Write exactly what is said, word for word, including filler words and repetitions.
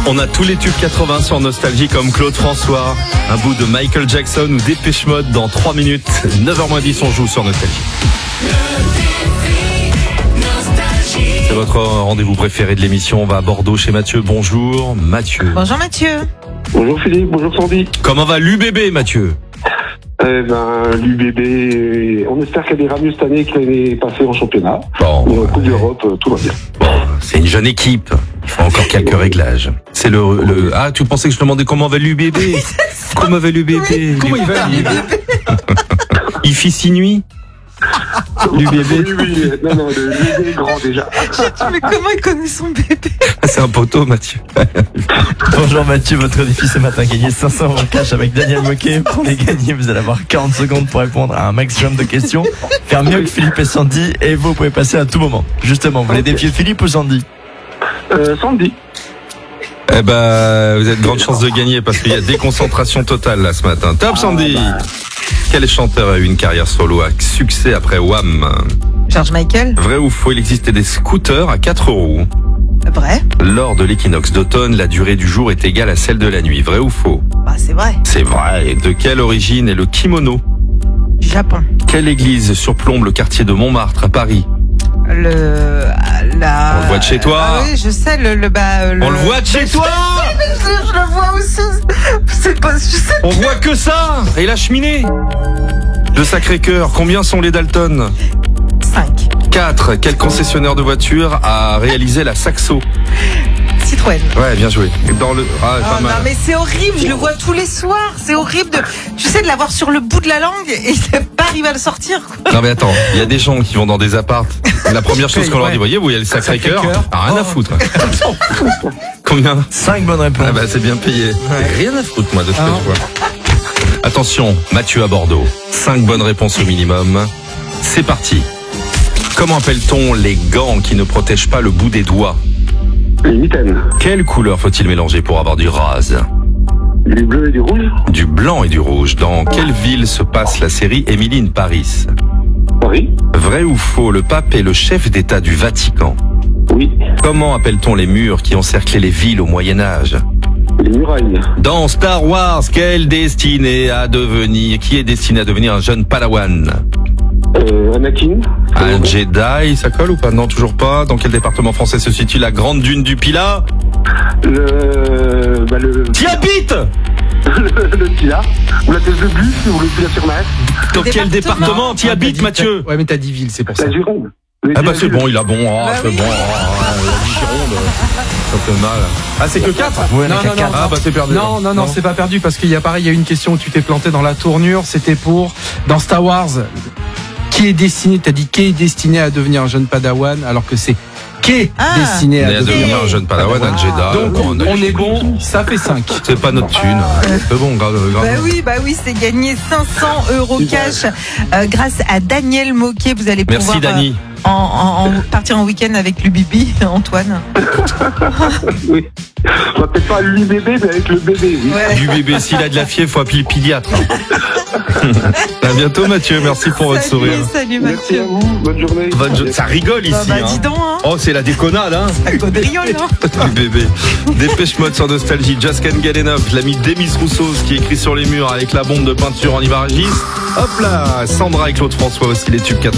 On a tous les tubes quatre-vingts sur Nostalgie comme Claude François, un bout de Michael Jackson ou Dépêche Mode dans trois minutes. neuf heures moins dix, on joue sur Nostalgie. C'est votre rendez-vous préféré de l'émission. On va à Bordeaux chez Mathieu. Bonjour Mathieu. Bonjour Mathieu. Bonjour Philippe, bonjour Sandy. Comment va l'U B B Mathieu? Eh ben, l'U B B, on espère qu'elle ira mieux cette année que l'année passée en championnat. Bon, Et en Coupe d'Europe, tout va bien. Bon, c'est une jeune équipe. Il faut encore quelques réglages. C'est le, le... Ah, tu pensais que je demandais comment va l'U B B? Comment va l'U B B? Oui, Comment il va l'U B B? Il fit six nuits? L'U B B? Oui, oui, non, non, le l'U B B est grand déjà. J'ai dit, mais comment il connaît son bébé? Ah, c'est un poteau, Mathieu. Bonjour Mathieu, votre défi ce matin, gagner cinq cents euros cash avec Daniel Moquet. Pour les gagner, vous allez avoir quarante secondes pour répondre à un maximum de questions. Faire mieux que Philippe et Sandy, et vous pouvez passer à tout moment. Justement, vous voulez Okay. défier Philippe ou Sandy? Euh, Sandy. Eh ben, vous avez de grandes chances de gagner parce qu'il y a déconcentration totale là ce matin. Top Sandy. Quel chanteur a eu une carrière solo à succès après Wham? George Michael. Vrai ou faux, il existait des scooters à quatre roues. Vrai. Lors de l'équinoxe d'automne, la durée du jour est égale à celle de la nuit. Vrai ou faux? Bah c'est vrai. C'est vrai. De quelle origine est le kimono? Du Japon. Quelle église surplombe le quartier de Montmartre à Paris? Le la. On le voit de chez toi. Ah oui, je sais le le bah le. On le voit de chez toi. Je, je le vois aussi. C'est pas. Je sais. On voit que ça. Et la cheminée de Sacré-Cœur. Combien sont les Dalton? cinq. quatre. Quel concessionnaire de voitures a réalisé la Saxo? Citroën. Ouais, bien joué. Dans le ah, Oh, pas non mal. mais c'est horrible, je le vois tous les soirs. C'est horrible de, tu sais, de l'avoir sur le bout de la langue et de pas arriver à le sortir. Quoi. Non mais attends, il y a des gens qui vont dans des apparts. La première chose qu'on leur dit, voyez, vous, il y a le Sacré-Cœur. Ah, rien à foutre. Combien? cinq bonnes réponses. Ah bah c'est bien payé. Rien à foutre moi de ce que je vois. Attention, Mathieu à Bordeaux. cinq bonnes réponses au minimum. C'est parti. Comment appelle-t-on les gants qui ne protègent pas le bout des doigts? Les mitaines. Quelle couleur faut-il mélanger pour avoir du rose? Du bleu et du rouge. Du blanc et du rouge. Dans quelle ville se passe la série Emily in Paris? Paris. Vrai ou faux, le pape est le chef d'État du Vatican? Oui. Comment appelle-t-on les murs qui encerclaient les villes au Moyen-Âge? Les murailles. Dans Star Wars, quel destiné à devenir, qui est destiné à devenir un jeune Padawan? Euh, Anakin. Un Jedi, ça colle ou pas? Non, toujours pas. Dans quel département français se situe la grande dune du Pilat? Le. Bah, le. T'y habites? le, le Pilat. Ou la thèse de bus, ou le Pilat sur Mer. Dans quel département t'y Ah, habites, t'as dit- Mathieu? Ouais, mais t'as dit ville, c'est pour ça. La Gironde. Les Ah bah deux c'est villes. bon, il a bon, ah, Bah c'est oui. bon, ah, la Gironde, ça fait mal. Ah c'est que quatre? Ouais, Non, on a non, quatre. non. Ah bah c'est perdu. Non, non, non, c'est pas perdu parce qu'il y a pareil, il y a une question où tu t'es planté dans la tournure. C'était pour, dans Star Wars, qui est destiné, t'as dit qui est destiné à devenir un jeune Padawan, alors que c'est qui est Ah. destiné On est à à devenir devenir un jeune Padawan, un Jedi. Donc, bon, on est bon, ça fait cinq. C'est pas notre thune. C'est bon, grave, grave. Bah oui, bah oui, c'est gagné cinq cents euros cash euh, grâce à Daniel Moquet. Vous allez pouvoir Merci Dani. euh, en, en- en partir en week-end avec l'U B B, Antoine. Oui. On va peut-être pas l'U B B, mais avec le bébé, oui. Ouais. Du bébé, s'il a de la fièvre, faut appeler le pédiatre. À bientôt Mathieu, merci pour votre Salut, sourire. salut Merci à Mathieu. vous. Bonne journée. Bonne jo- Ça rigole ici. Bah, bah, hein. dis donc, hein. Oh, c'est la déconnade, hein. Ça quadrillole, hein. Du bébé. Dépêche Mode sur Nostalgie. Just Can't Get Enough. L'ami Demis Rousseau, ce qui est écrit sur les murs avec la bombe de peinture en Ivaragis. Hop là. Sandra et Claude François aussi, les tubes quatre-vingts.